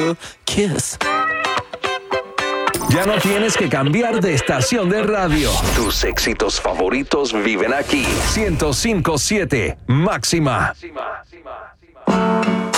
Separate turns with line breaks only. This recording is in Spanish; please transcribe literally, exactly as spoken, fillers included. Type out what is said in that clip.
a kiss.
Ya no tienes que cambiar de estación de radio. Tus éxitos favoritos viven aquí. ciento cinco punto siete Máxima.